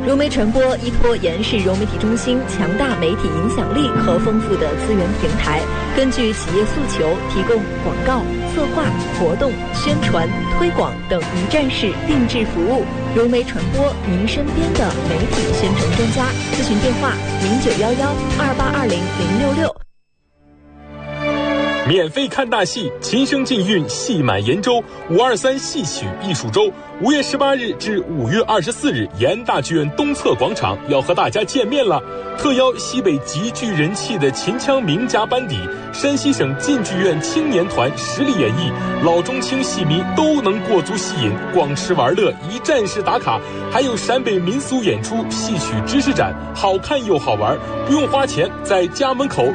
融媒传播依托延世融媒体中心强大媒体影响力和丰富的资源平台，根据企业诉求提供广告、策划、活动、宣传、推广等一站式定制服务。融媒传播，您身边的媒体宣传专家。咨询电话：091128200666。 免费看大戏，琴声禁韵，戏满延州523戏曲艺术周，5月18日至5月24日，延大剧院东侧广场要和大家见面了。特邀西北极具人气的秦腔名家班底，山西省晋剧院青年团实力演绎，老中青戏迷都能过足戏瘾，逛吃玩乐，一站式打卡，还有陕北民俗演出、戏曲知识展，好看又好玩，不用花钱，在家门口